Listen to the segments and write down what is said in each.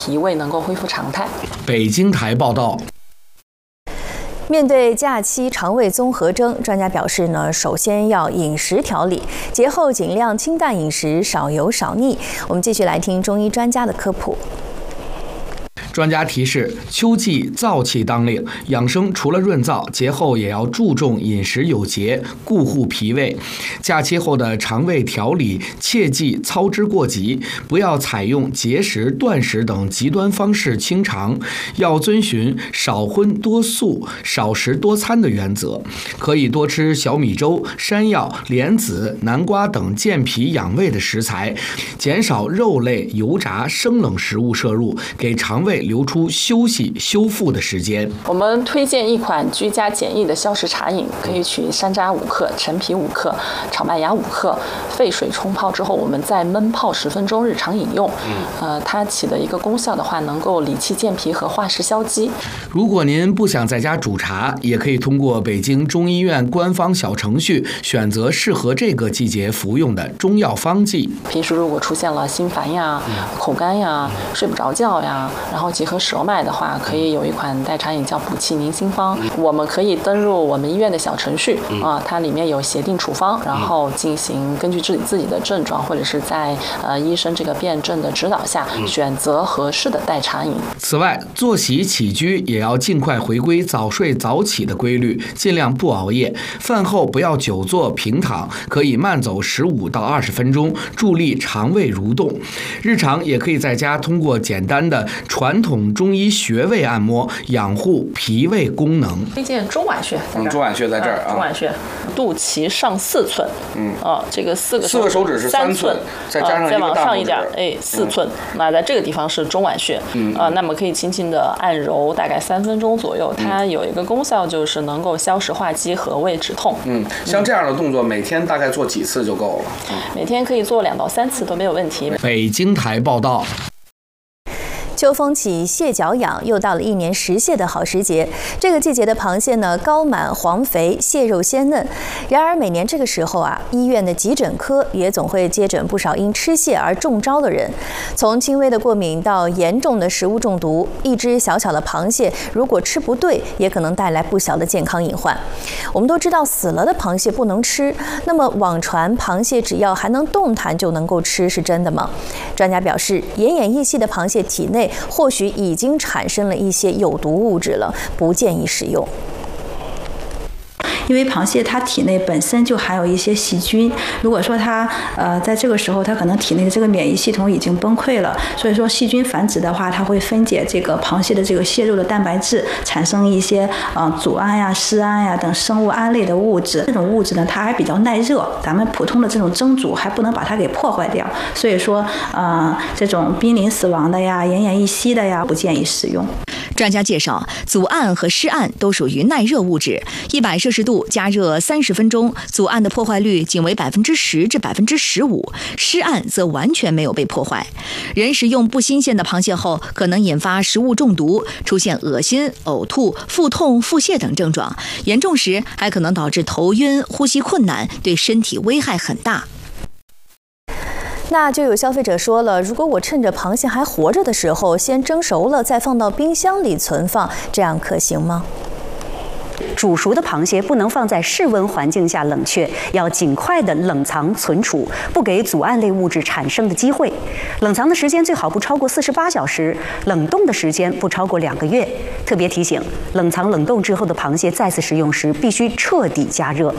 脾胃能够恢复常态。 北京台报道。 面对假期肠胃综合征，专家表示呢，首先要饮食调理，节后尽量清淡饮食，少油少腻。我们继续来听中医专家的科普。 专家提示，秋季燥气当令，养生除了润燥，节后也要注重饮食有节，顾护脾胃。假期后的肠胃调理，切忌操之过急，不要采用节食、断食等极端方式清肠，要遵循少荤多素、少食多餐的原则。可以多吃小米粥、山药、莲子、南瓜等健脾养胃的食材，减少肉类、油炸、生冷食物摄入，给肠胃留出休息修复的时间。 我们推荐一款居家简易的消食茶饮，可以取山楂5克、陈皮5克、炒麦芽5克，沸水冲泡之后，我们再焖泡10分钟，日常饮用。它起的一个功效的话，能够理气健脾和化湿消积。 如果您不想在家煮茶，也可以通过北京中医院官方小程序选择适合这个季节服用的中药方剂。 平时如果出现了心烦呀、口干呀、睡不着觉呀，然后结合舌脉的话，可以有一款代茶饮叫补气宁心方。我们可以登入我们医院的小程序它里面有协定处方，然后进行根据自己的症状，或者是在医生这个辩证的指导下，选择合适的代茶饮。 此外，作息起居也要尽快回归早睡早起的规律，尽量不熬夜。饭后不要久坐平躺，可以慢走15到20分钟，助力肠胃蠕动。日常也可以在家通过简单的传统中医穴位按摩，养护脾胃功能。 推荐中脘穴， 中脘穴在这儿中脘穴，肚脐上4寸，这个4个手指是3寸， 再加上再往上一点，4寸。那在这个地方是中脘穴，那么可以轻轻的按揉，大概3分钟左右。它有一个功效就是能够消食化积、和胃止痛。 像这样的动作，每天大概做几次就够了？ 每天可以做2到3次都没有问题。 北京台报道。 秋风起，蟹脚痒，又到了1年食蟹的好时节。这个季节的螃蟹呢，膏满黄肥，蟹肉鲜嫩。然而每年这个时候医院的急诊科也总会接诊不少因吃蟹而中招的人。从轻微的过敏到严重的食物中毒，一只小小的螃蟹如果吃不对，也可能带来不小的健康隐患。我们都知道死了的螃蟹不能吃，那么网传螃蟹只要还能动弹就能够吃，是真的吗？专家表示，奄奄一息的螃蟹体内或许已经产生了一些有毒物质了，不建议食用。 因为螃蟹它体内本身就含有一些细菌，如果说它在这个时候它可能体内的这个免疫系统已经崩溃了，所以说细菌繁殖的话，它会分解这个螃蟹的这个蟹肉的蛋白质，产生一些组胺呀、施胺呀等生物胺类的物质。这种物质呢，它还比较耐热，咱们普通的这种蒸煮还不能把它给破坏掉，所以说这种濒临死亡的呀、奄奄一息的呀，不建议食用。 专家介绍，组胺和施胺都属于耐热物质，100摄氏度加热30分钟，组胺的破坏率仅为10%至15%，施胺则完全没有被破坏。人食用不新鲜的螃蟹后，可能引发食物中毒，出现恶心、呕吐、腹痛、腹泻等症状，严重时还可能导致头晕、呼吸困难，对身体危害很大。 那就有消费者说了，如果我趁着螃蟹还活着的时候先蒸熟了，再放到冰箱里存放，这样可行吗？ 煮熟的螃蟹不能放在室温环境下冷却，要尽快的冷藏存储，不给组胺类物质产生的机会。冷藏的时间最好不超过48小时，冷冻的时间不超过2个月。特别提醒，冷藏冷冻之后的螃蟹再次食用时必须彻底加热。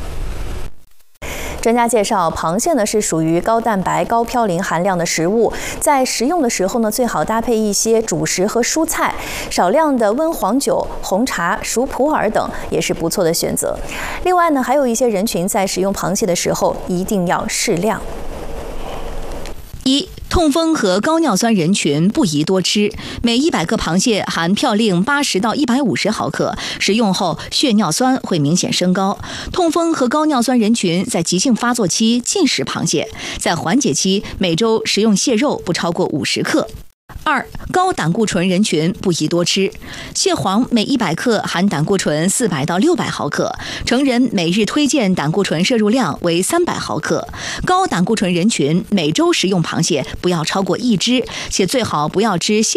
专家介绍，螃蟹呢是属于高蛋白、高嘌呤含量的食物，在食用的时候呢，最好搭配一些主食和蔬菜，少量的温黄酒、红茶、熟普洱等也是不错的选择。另外呢，还有一些人群在食用螃蟹的时候一定要适量。 痛风和高尿酸人群不宜多吃，每100克螃蟹含嘌呤80到150毫克，食用后血尿酸会明显升高。痛风和高尿酸人群在急性发作期禁食螃蟹，在缓解期每周食用蟹肉不超过50克。高胆固醇人群不宜多吃，蟹黄每100克含胆固醇400到600毫克，成人每日推荐胆固醇摄入量为300毫克。高胆固醇人群每周食用螃蟹不要超过1只，且最好不要吃蟹